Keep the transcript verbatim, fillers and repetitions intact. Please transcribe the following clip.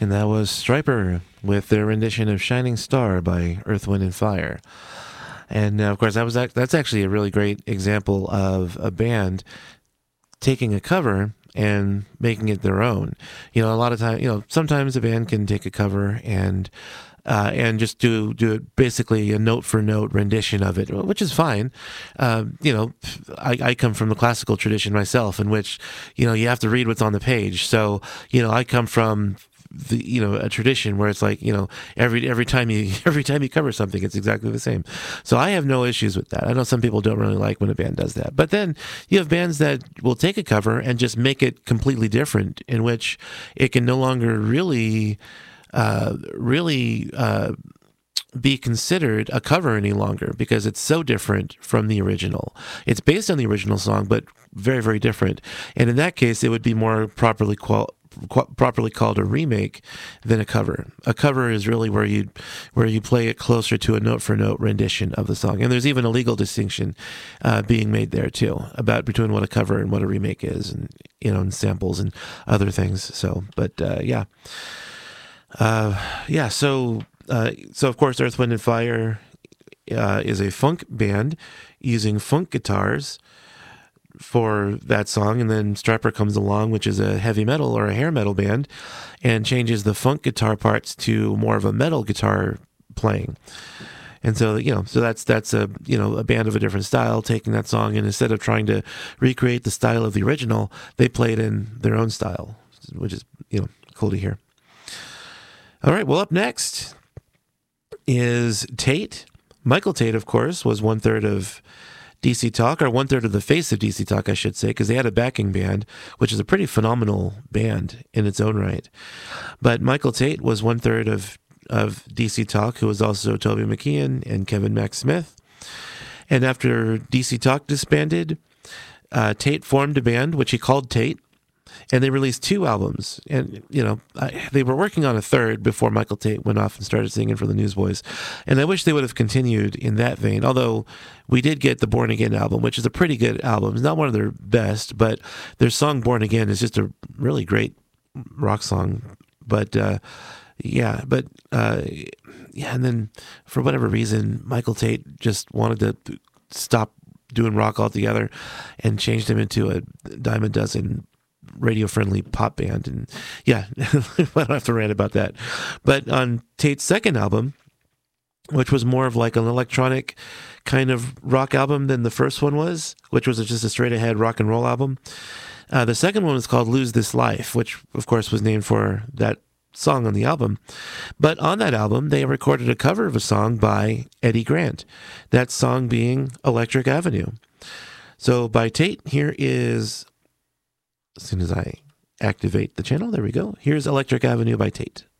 And that was Stryper with their rendition of Shining Star by Earth, Wind and Fire. And uh, of course, that was that's actually a really great example of a band taking a cover and making it their own. You know, a lot of times, you know, sometimes a band can take a cover and uh, and just do do it basically a note for note rendition of it, which is fine. Uh, you know, I, I come from the classical tradition myself, in which, you know, you have to read what's on the page. So, you know, I come from the, you know, a tradition where it's like, you know, every every time you every time you cover something, it's exactly the same. So I have no issues with that. I know some people don't really like when a band does that, but then you have bands that will take a cover and just make it completely different, in which it can no longer really, uh, really. Uh, be considered a cover any longer, because it's so different from the original. It's based on the original song, but very, very different. And in that case, it would be more properly qual- qu- properly called a remake than a cover. A cover is really where you where you play it closer to a note for note rendition of the song. And there's even a legal distinction uh, being made there too, about between what a cover and what a remake is, and, you know, and samples and other things. So, but uh, yeah, uh, yeah. So. Uh, so, of course, Earth, Wind and Fire uh, is a funk band using funk guitars for that song. And then Stryper comes along, which is a heavy metal or a hair metal band, and changes the funk guitar parts to more of a metal guitar playing. And so, you know, so that's that's a, you know, a band of a different style taking that song, and instead of trying to recreate the style of the original, they play it in their own style, which is, you know, cool to hear. All right, well, up next is Tate. Michael Tate, of course, was one third of D C Talk, or one third of the face of D C Talk, I should say, because they had a backing band, which is a pretty phenomenal band in its own right. But Michael Tate was one third of of D C Talk, who was also Toby McKeon and Kevin Mac Smith. And after D C Talk disbanded, uh, Tate formed a band which he called Tate. And they released two albums, and, you know, I, they were working on a third before Michael Tate went off and started singing for the Newsboys. And I wish they would have continued in that vein, although we did get the Born Again album, which is a pretty good album. It's not one of their best, but their song Born Again is just a really great rock song. But, uh, yeah, but, uh, yeah, and then for whatever reason, Michael Tate just wanted to stop doing rock altogether and changed him into a dime a dozen radio-friendly pop band. And yeah, I don't have to rant about that. But on Tate's second album, which was more of like an electronic kind of rock album than the first one was, which was just a straight-ahead rock and roll album, uh, the second one was called Lose This Life, which, of course, was named for that song on the album. But on that album, they recorded a cover of a song by Eddie Grant, that song being Electric Avenue. So by Tate, here is... As soon as I activate the channel, there we go. Here's Electric Avenue by Tate.